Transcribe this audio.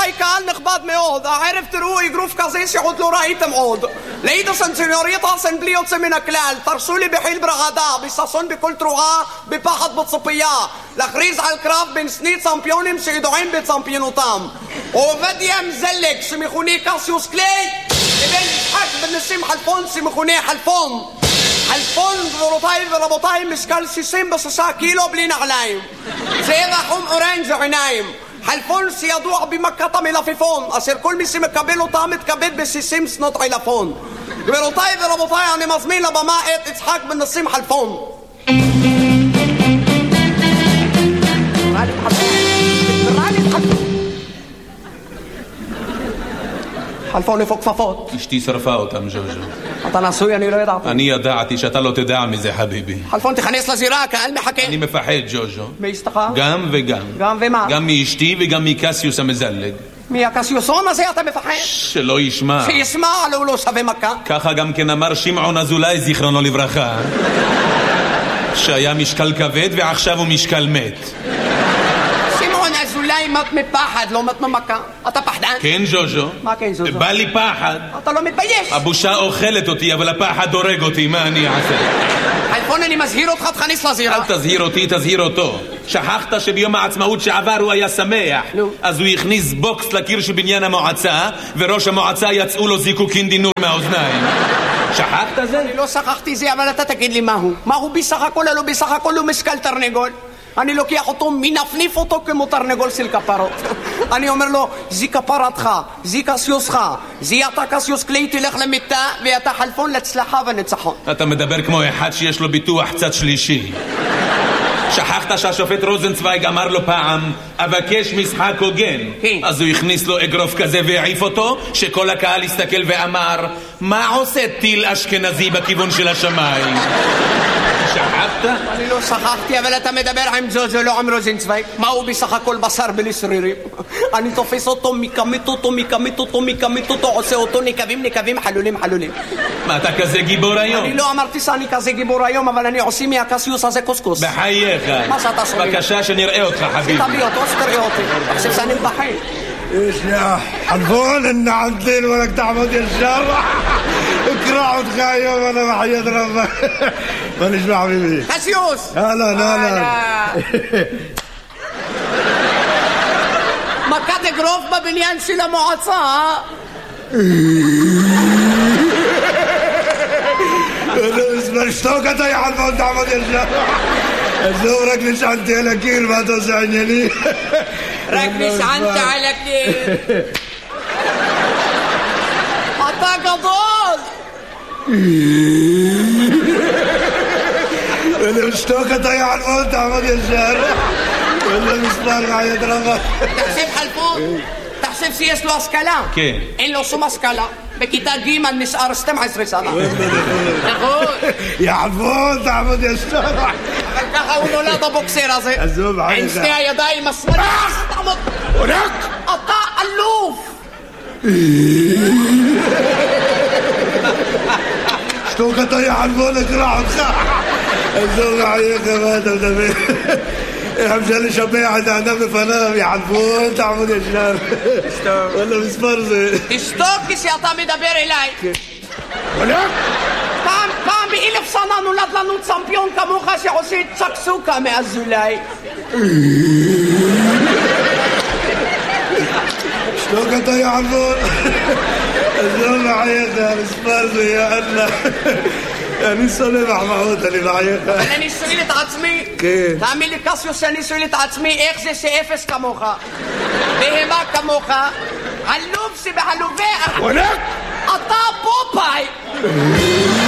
רבותיי, קהל נכבד מאוד, הערב תראו אגרוף כזה שעוד לא ראיתם עוד. ליידיס אנד סניוריטס, בלי יוצא מן הכלל, תרשו לי בחיל ברעדה, בששון בכל תרועה, בפחד בציפייה, להכריז על קרב בין שני צמפיונים שידועים בצמפיונותם. עובדיה מזלג שמכונה קסיוס קליי, לבין יצחק בן נסים חלפון שמכונה חלפון. חלפון, גבירותיי ורבותיי, משקל 66 קילו בלי נעליים. צבע חום אורנג' עיניים. חלפון שידוע במכת המלפפון, אשר כל מי שמקבל אותה מתכבד ב-60 שנות עילפון. גבירותיי ורבותיי, אני מזמין לבמה את יצחק בן נסים חלפון. חלפון איפה כפפות? אשתי שרפה אותם, ז'וז'ו. אתה נשוי? אני לא ידעתי. אני ידעתי שאתה לא תדע מזה, חביבי. חלפון, תכנס לזירה, הקהל מחכה. אני מפחד, ז'וז'ו. מאשתך? גם וגם. גם ומה? גם מאשתי וגם מקסיוס המזלג. מהקסיוסון הזה אתה מפחד? שלא ישמע. שישמע, הוא לא שווה מכה. ככה גם כן אמר שמעון אזולאי, זיכרונו לברכה. שהיה משקל כבד ועכשיו הוא משקל מת. אולי מת מפחד, לא מת ממכה. אתה פחדן? כן, ז'וז'ו. מה כן, ז'וז'ו? בא לי פחד. אתה לא מתבייש. הבושה אוכלת אותי, אבל הפחד הורג אותי, מה אני אעשה? חלפון, אני מזהיר אותך, תכניס לזירה. אל תזהיר אותי, תזהיר אותו. שכחת שביום העצמאות שעבר הוא היה שמח. אז הוא הכניס בוקס לקיר של בניין המועצה, וראש המועצה יצאו לו זיקוקין דינור מהאוזניים. שכחת זה? אני לא שכחתי זה, אבל אתה תגיד לי מהו. מהו בסך הכל? לא בסך הכל הוא משקל תרנגול. אני לוקח אותו, מנפניף אותו כמו תרנגול של כפרות. אני אומר לו, זי כפרתך, זי קסיוסך, זי אתה קסיוס קליי, תלך למיטה, ואתה חלפון להצלחה וניצחון. אתה מדבר כמו אחד שיש לו ביטוח צד שלישי. שכחת שהשופט רוזנצוויג אמר לו פעם, אבקש משחק הוגן. אז הוא הכניס לו אגרוף כזה והעיף אותו, שכל הקהל הסתכל ואמר, מה עושה טיל אשכנזי בכיוון של השמיים? שכחת? אני לא שכחתי, אבל אתה מדבר עם ז'וז'ו, לא עם רוזנצוויג. מה הוא בסך הכל בשר בלי שרירים? אני תופס אותו, מקמית אותו, עושה אותו נקבים, חלולים. מה, אתה כזה גיבור היום? אני לא אמרתי שאני כזה גיבור היום, אבל אני עושה מהקסיוס הזה קוסקוס. בחייך. מה שאתה שומע? בבקשה שנראה אותך, חביבי. תביא אותו, שתראה אותי. חושב שאני מבחין. ايش يا حلفون ان عدل ولك تعمد الشر اكرع وتخايم وانا بحياة ربك مانيش مع حبيبي قسيوس. لا מכת אגרוף בבניין של המועצה. انا اشتوك انت يا حلفون تعمد الشر ازورك نشعنت على كير ما توسعني لي רק נשענת על הקיר. אתה גדול. انا اشتوك انت يا حلفون تعمد الشر ولا مسمار معي ربك. תחשב חלפון, תחשב שיש לו השכלה. כן. אין לו שום השכלה. בכיתה ג' נשאר 12 שנה. נכון. يا حلفون تعمد الشر אבל ככה הוא נולד הבוקסר הזה. עם שני הידיים השמאליות. אתה אלוף. شتوك انت يا حلفون اقرع وتخاع الزوج عليك ما تدبر حمشالي شبيعة عنا بفنام يا حلفون تعمد الشر ولا مسفرزة תשתוק כשאתה מדבר אליי. פעם ב1000 שנה נולד לנו צמפיון כמוך שעושה צ'קסוקה מאזולאי. شتوك انت يا حلفون الزوج عليك مسفرزة يا الله אני סולח מחמוד, אני מחייך. אבל אני שואל את עצמי, תאמין לי קסיוס שאני שואל את עצמי, איך זה שאפס כמוך, בהמה כמוך, עלוב שבעלובי, אתה פופאי.